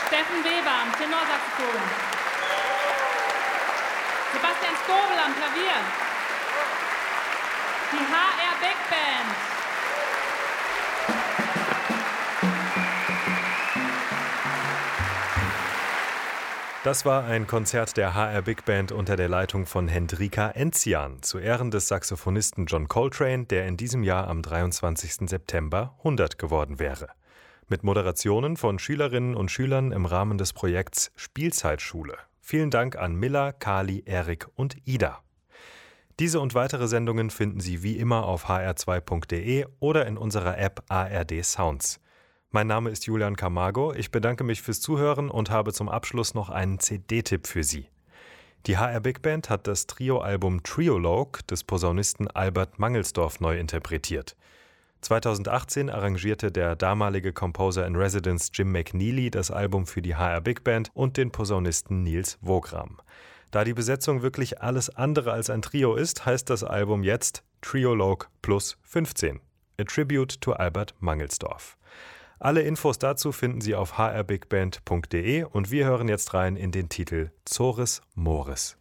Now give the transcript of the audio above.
Steffen Weber am Tenorsaxophon. Sebastian Skobel am Klavier. Die HR Big Band. Das war ein Konzert der HR Big Band unter der Leitung von Hendrika Enzian zu Ehren des Saxophonisten John Coltrane, der in diesem Jahr am 23. September 100 geworden wäre. Mit Moderationen von Schülerinnen und Schülern im Rahmen des Projekts Spielzeitschule. Vielen Dank an Milla, Kali, Erik und Ida. Diese und weitere Sendungen finden Sie wie immer auf hr2.de oder in unserer App ARD Sounds. Mein Name ist Julian Camargo, ich bedanke mich fürs Zuhören und habe zum Abschluss noch einen CD-Tipp für Sie. Die HR Big Band hat das Trio-Album Triologue des Posaunisten Albert Mangelsdorff neu interpretiert. 2018 arrangierte der damalige Composer in Residence Jim McNeely das Album für die HR Big Band und den Posaunisten Nils Wogram. Da die Besetzung wirklich alles andere als ein Trio ist, heißt das Album jetzt Triologue plus 15. A Tribute to Albert Mangelsdorff. Alle Infos dazu finden Sie auf hrbigband.de und wir hören jetzt rein in den Titel Zores Mores.